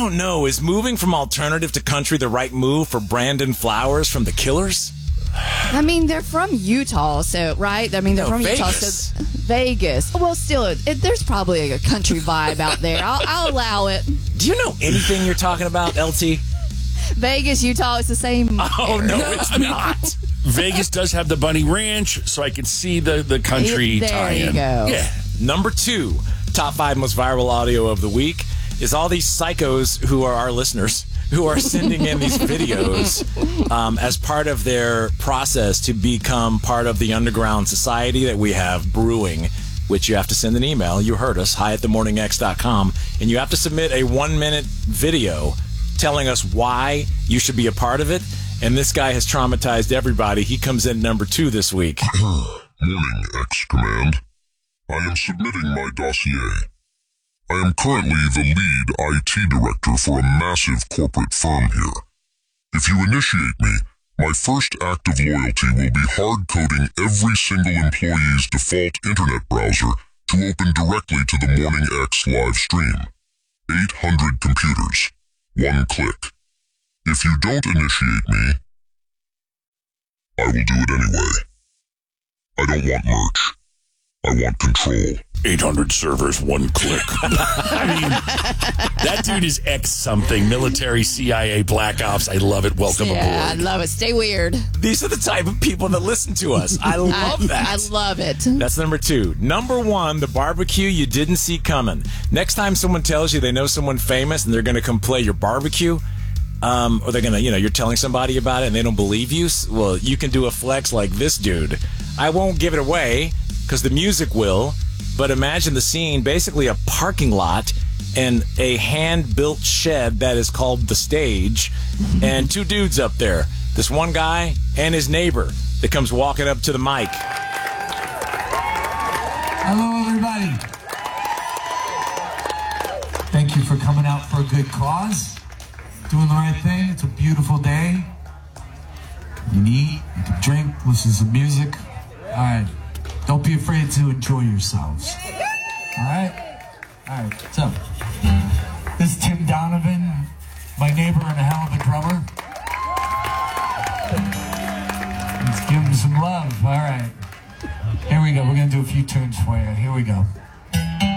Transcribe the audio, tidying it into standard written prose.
don't know. Is moving from alternative to country the right move for Brandon Flowers from the Killers? I mean, they're from Utah, so, right? I mean, they're from Utah, Vegas. so Vegas. Well, still, there's probably a country vibe out there. I'll allow it. Do you know anything you're talking about, LT? Vegas, Utah, it's the same. Oh, no, it's not. Vegas does have the Bunny Ranch, so I could see the country There tie-in. you go. Yeah. Number 2, top 5 most viral audio of the week is all these psychos who are our listeners who are sending in these videos as part of their process to become part of the underground society that we have brewing, which you have to send an email. You heard us, hi@themorningx.com, and you have to submit a 1-minute video telling us why you should be a part of it. And this guy has traumatized everybody. He comes in number 2 this week. Morning, X Command. I am submitting my dossier. I am currently the lead IT director for a massive corporate firm here. If you initiate me, my first act of loyalty will be hard-coding every single employee's default internet browser to open directly to the Morning X live stream. 800 computers. 1 click. If you don't initiate me, I will do it anyway. I don't want merch. I want control. 800 servers, 1 click. I mean, that dude is X something. Military, CIA, Black Ops. I love it. Welcome Yeah, I aboard. love it. Stay weird. These are the type of people that listen to us. I love that. I love it. That's number 2. Number 1, the barbecue you didn't see coming. Next time someone tells you they know someone famous and they're going to come play your barbecue, or they're going to, you're telling somebody about it and they don't believe you, well, you can do a flex like this dude. I won't give it away because the music will, but imagine the scene, basically a parking lot and a hand-built shed that is called the stage, and 2 dudes up there. This one guy and his neighbor that comes walking up to the mic. Hello, everybody. Thank you for coming out for a good cause. Doing the right thing. It's a beautiful day. You can eat, you can drink, listen to some music. All right. Don't be afraid to enjoy yourselves. All right? All right. So, this is Tim Donovan, my neighbor and a hell of a drummer. Let's give him some love. All right. Here we go. We're going to do a few tunes for you. Here we go.